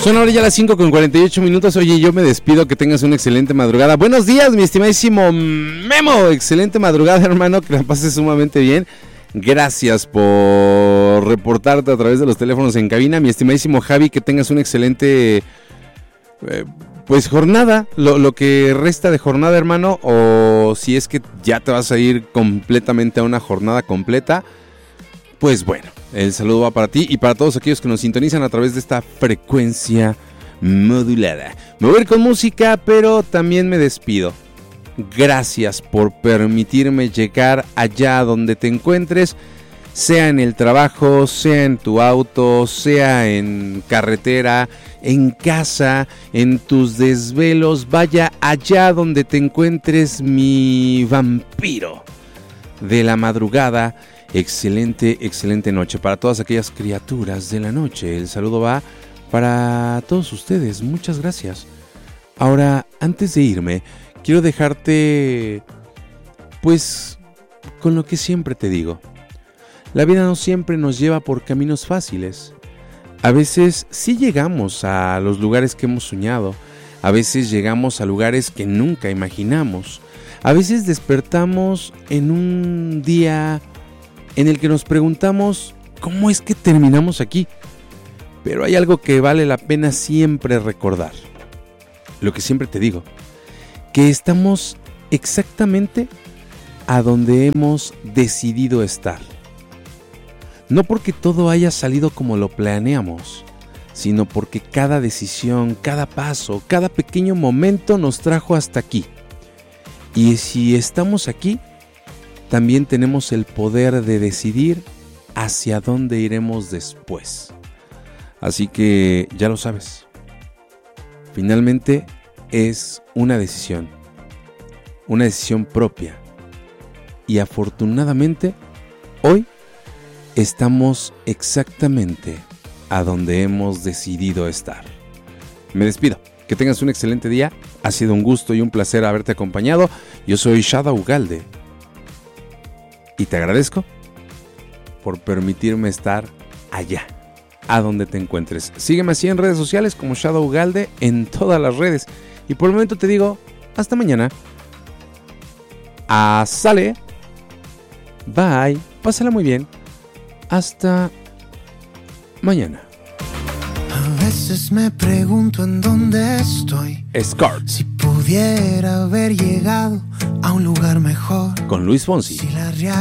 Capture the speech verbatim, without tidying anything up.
Son ahora ya las cinco con cuarenta y ocho minutos. Oye, yo me despido, que tengas una excelente madrugada. Buenos días, mi estimadísimo Memo. Excelente madrugada, hermano, que la pases sumamente bien. Gracias por reportarte a través de los teléfonos en cabina. Mi estimadísimo Javi, que tengas una excelente eh, pues jornada, lo, lo que resta de jornada, hermano. O si es que ya te vas a ir completamente a una jornada completa, pues bueno, el saludo va para ti y para todos aquellos que nos sintonizan a través de esta frecuencia modulada. Me voy a ir con música, pero también me despido. Gracias por permitirme llegar allá donde te encuentres, sea en el trabajo, sea en tu auto, sea en carretera, en casa, en tus desvelos. Vaya allá donde te encuentres, mi vampiro de la madrugada. Excelente, excelente noche para todas aquellas criaturas de la noche. El saludo va para todos ustedes. Muchas gracias. Ahora, antes de irme, quiero dejarte, pues, con lo que siempre te digo. La vida no siempre nos lleva por caminos fáciles. A veces sí llegamos a los lugares que hemos soñado. A veces llegamos a lugares que nunca imaginamos. A veces despertamos en un día en el que nos preguntamos ¿cómo es que terminamos aquí? Pero hay algo que vale la pena siempre recordar. Lo que siempre te digo, que estamos exactamente a donde hemos decidido estar. No porque todo haya salido como lo planeamos, sino porque cada decisión, cada paso, cada pequeño momento nos trajo hasta aquí. Y si estamos aquí, también tenemos el poder de decidir hacia dónde iremos después. Así que ya lo sabes. Finalmente es una decisión. Una decisión propia. Y afortunadamente, hoy estamos exactamente a donde hemos decidido estar. Me despido. Que tengas un excelente día. Ha sido un gusto y un placer haberte acompañado. Yo soy Shadow Ugalde. Y te agradezco por permitirme estar allá, a donde te encuentres. Sígueme así en redes sociales como Shadow Ugalde en todas las redes. Y por el momento te digo, hasta mañana. Ah, sale. Bye. Pásala muy bien. Hasta mañana. A veces me pregunto en dónde estoy. Escort. Si pudiera haber llegado a un lugar mejor. Con Luis Fonsi. Si la